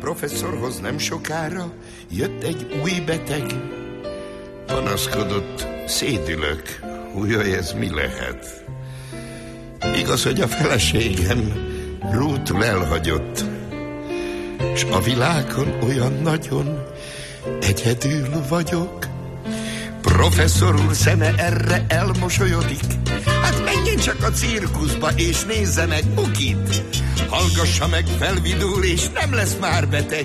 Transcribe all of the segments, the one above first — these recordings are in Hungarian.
professzorhoz nem sokára jött egy új beteg. Panaszkodott, szédülök, újjaj, ez mi lehet? Igaz, hogy a feleségem rútul elhagyott, s a világon olyan nagyon egyedül vagyok. Professzor úr szeme erre elmosolyodik. Hát menjen csak a cirkuszba, és nézze meg Bukit. Hallgassa meg, felvidul, és nem lesz már beteg.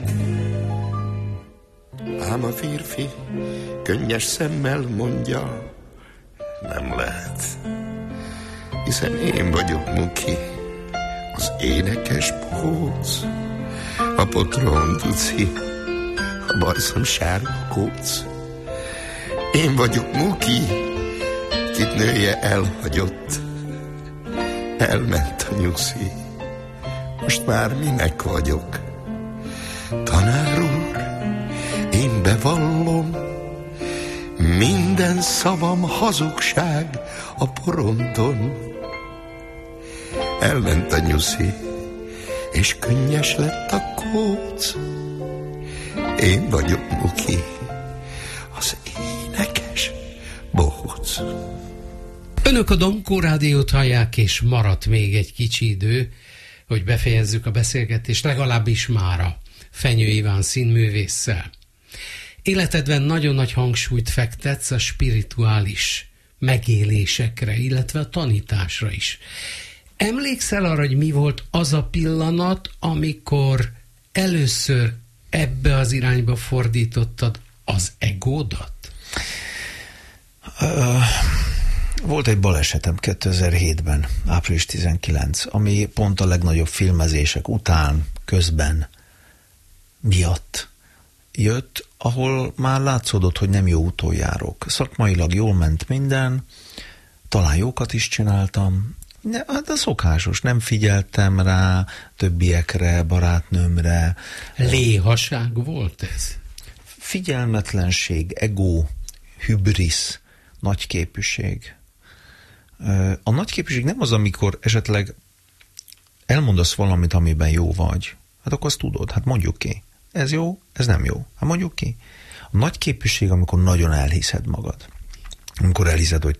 Ám a férfi könnyes szemmel mondja, nem lehet. Hiszen én vagyok Muki, az énekes bohóc, a potron duci, a bajszom sárga kóc. Én vagyok Muki, kit nője elhagyott. Elment a nyuszi, most már minek vagyok? Tanár úr, én bevallom, minden szavam hazugság a porondon. Elment a nyuszi, és könnyes lett a kóc. Én vagyok Muki, az énekes bohóc. Önök a Domkó Rádiót hallják, és maradt még egy kicsi idő, hogy befejezzük a beszélgetést, legalábbis mára Fenyő Iván színművésszel. Életedben nagyon nagy hangsúlyt fektetsz a spirituális megélésekre, illetve a tanításra is. Emlékszel arra, hogy mi volt az a pillanat, amikor először ebbe az irányba fordítottad az egódat? Volt egy balesetem 2007-ben, április 19, ami pont a legnagyobb filmezések után, közben, miatt jött, ahol már látszódott, hogy nem jó úton járok. Szakmailag jól ment minden, talán jókat is csináltam, hát a szokásos, nem figyeltem rá többiekre, barátnőmre. Léhaság volt ez? Figyelmetlenség, ego, hübrisz, nagyképűség. A nagyképűség nem az, amikor esetleg elmondasz valamit, amiben jó vagy. Hát akkor azt tudod, hát mondjuk ki. Ez jó, ez nem jó. Hát mondjuk ki. A nagyképűség, amikor nagyon elhiszed magad. Amikor elhiszed, hogy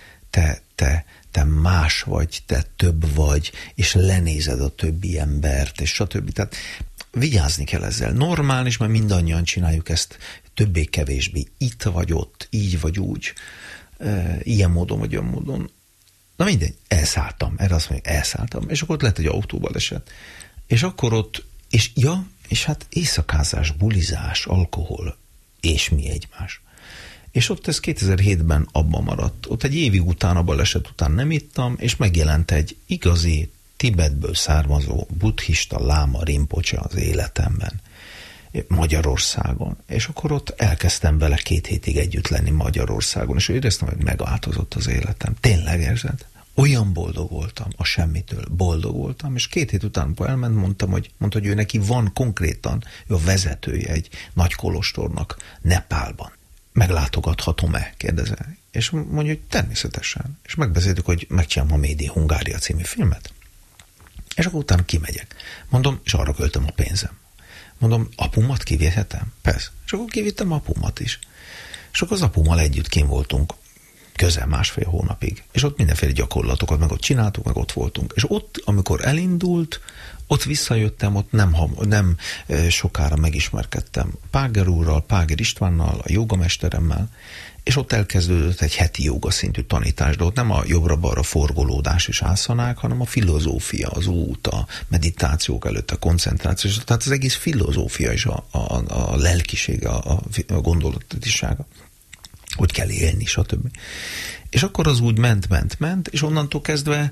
te más vagy, te több vagy, és lenézed a többi embert, és stb. Tehát vigyázni kell ezzel. Normális, mert mindannyian csináljuk ezt többé-kevésbé. Itt vagy ott, így vagy úgy. Ilyen módon vagy olyan módon. Na mindegy, elszálltam. Erre azt mondja, elszálltam. És akkor ott lett egy autóbaleset. És akkor ott, és hát éjszakázás, bulizás, alkohol, és mi egymás. És ott ez 2007-ben abban maradt. Ott egy évig után, a baleset után nem ittam, és megjelent egy igazi Tibetből származó buddhista láma Rinpoche az életemben. Magyarországon. És akkor ott elkezdtem vele 2 hétig együtt lenni Magyarországon, és éreztem, hogy megváltozott az életem. Tényleg érzed? Olyan boldog voltam, a semmitől boldog voltam, és 2 hét után, amikor elment, mondta, hogy ő neki van konkrétan, ő a vezetője egy nagy kolostornak Nepálban. Meglátogathatom-e? Kérdezel. És mondja, hogy természetesen. És megbeszéltük, hogy megcsinálom a Made in Hungária című filmet. És akkor utána kimegyek. Mondom, és arra költöm a pénzem. Mondom, apumat kivihetem? Persze. És akkor kivittem apumat is. És akkor az apummal együtt kim voltunk közel 1,5 hónapig. És ott mindenféle gyakorlatokat meg ott csináltuk, meg ott voltunk. És ott, amikor elindult, ott visszajöttem, ott nem sokára megismerkedtem Páger úrral, Páger Istvánnal, a jogamesteremmel, és ott elkezdődött egy heti joga szintű tanítás, de ott nem a jobbra-balra forgolódás és ászanák, hanem a filozófia, az út, a meditációk előtt, a koncentráció, tehát az egész filozófia és a lelkisége, a gondolatisága, hogy kell élni, stb. És akkor az úgy ment, és onnantól kezdve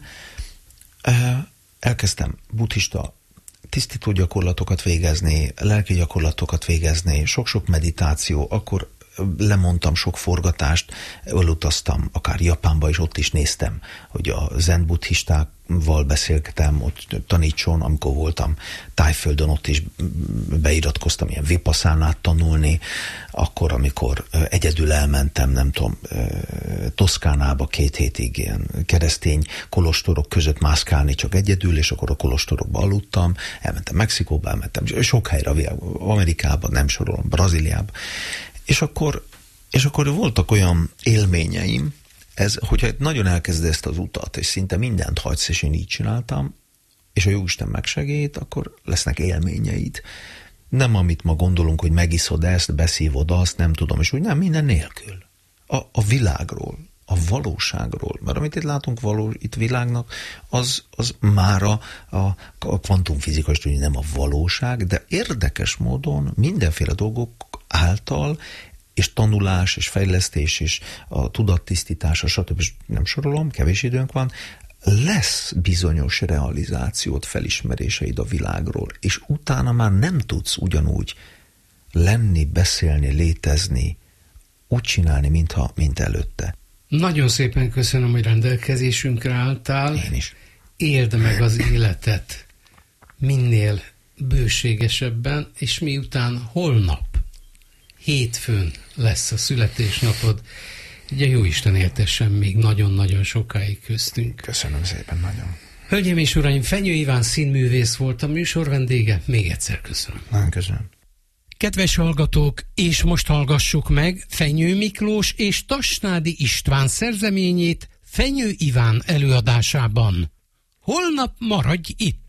elkezdtem buddhista tisztító gyakorlatokat végezni, lelki gyakorlatokat végezni, sok-sok meditáció, akkor lemondtam sok forgatást, elutaztam akár Japánba, és ott is néztem, hogy a zen buddhistákkal beszélgetem, ott tanítson, amikor voltam Tájföldön, ott is beiratkoztam ilyen vipasszánát tanulni, akkor, amikor egyedül elmentem, nem tudom, Toszkánába 2 hétig ilyen keresztény kolostorok között mászkálni csak egyedül, és akkor a kolostorokba aludtam, elmentem Mexikóba, elmentem sok helyre, Amerikába, nem sorolom, Brazíliába, és akkor voltak olyan élményeim, hogyha nagyon elkezded ezt az utat, és szinte mindent hagysz, és én így csináltam, és a Jóisten megsegít, akkor lesznek élményeid. Nem amit ma gondolunk, hogy megiszod ezt, beszívod azt, nem tudom, és úgy nem, minden nélkül. A világról, a valóságról, mert amit itt látunk itt világnak, az már a kvantumfizika is tudja, nem a valóság, de érdekes módon mindenféle dolgok által, és tanulás, és fejlesztés, és a tudattisztítása, stb. Nem sorolom, kevés időnk van, lesz bizonyos realizációt, felismeréseid a világról, és utána már nem tudsz ugyanúgy lenni, beszélni, létezni, úgy csinálni, mint előtte. Nagyon szépen köszönöm, hogy rendelkezésünkre álltál. Én is. Éld meg az életet minél bőségesebben, és miután holnap, hétfőn lesz a születésnapod, ugye Jóisten éltessen még nagyon-nagyon sokáig köztünk. Köszönöm szépen, nagyon. Hölgyeim és uraim, Fenyő Iván színművész volt a műsor vendége, még egyszer köszönöm. Nagyon köszönöm. Kedves hallgatók, és most hallgassuk meg Fenyő Miklós és Tasnádi István szerzeményét Fenyő Iván előadásában. Holnap maradj itt!